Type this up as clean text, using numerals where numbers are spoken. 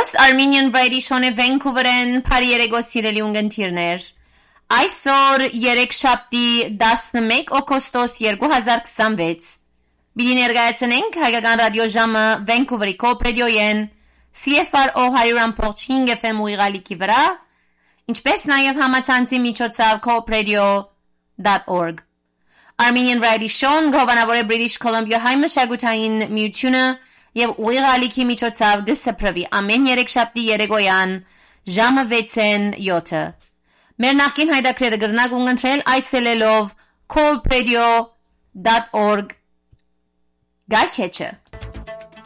Հերոստ Armenian Radio Show-ը Vancouver-ն Փարի երեկո սիրելի ունգընտիրներ Այսօր երեքշաբթի 11 օգոստոս 2026 Բիդի ներկայացնենք հայկական ռադիո ժամը Vancouver-ի կոպրեդիոյեն CFRO 100.5 FM ուղիղալիքի վրա ինչպես նաև համացանցի միջոցով copradio.org Armenian Radio Show-ն գովանավոր է British Columbia հայ մշակութային միությունը Եվ ուղիղալիքի միջոցով դսպրվի ամեն երեքշաբթի երեկոյան ժամը 6:07 Մեր նախկին հայդակրերը գրնակ ունգընտրել այցելելով copradio.org Գայքեչը